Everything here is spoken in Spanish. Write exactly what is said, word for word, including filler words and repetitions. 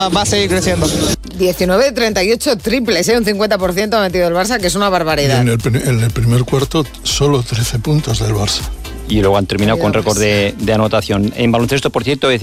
Va a seguir creciendo. diecinueve de treinta y ocho triples, ¿eh? Un cincuenta por ciento ha metido el Barça, que es una barbaridad. En el, en el primer cuarto, solo trece puntos del Barça. Y luego han terminado con récord de, de anotación. En baloncesto, por cierto,